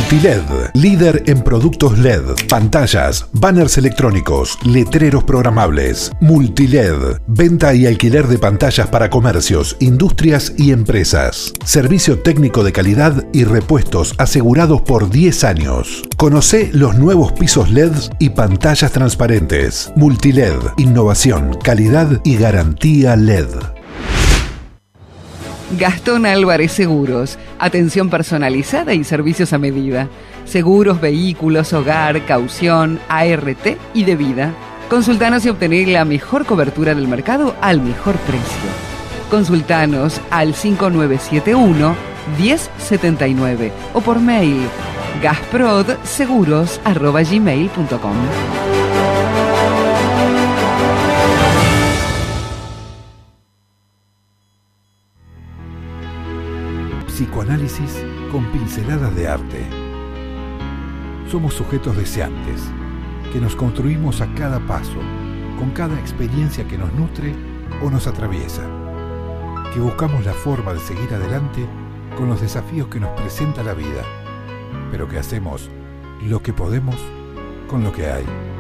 Multiled, líder en productos LED, pantallas, banners electrónicos, letreros programables. Multiled, venta y alquiler de pantallas para comercios, industrias y empresas. Servicio técnico de calidad y repuestos asegurados por 10 años. Conocé los nuevos pisos LED y pantallas transparentes. Multiled, innovación, calidad y garantía LED. Gastón Álvarez Seguros, atención personalizada y servicios a medida. Seguros, vehículos, hogar, caución, ART y de vida. Consultanos y obtener la mejor cobertura del mercado al mejor precio. Consultanos al 5971-1079 o por mail gasprodseguros@gmail.com. Psicoanálisis con pinceladas de arte. Somos sujetos deseantes, que nos construimos a cada paso, con cada experiencia que nos nutre o nos atraviesa, que buscamos la forma de seguir adelante con los desafíos que nos presenta la vida, pero que hacemos lo que podemos con lo que hay.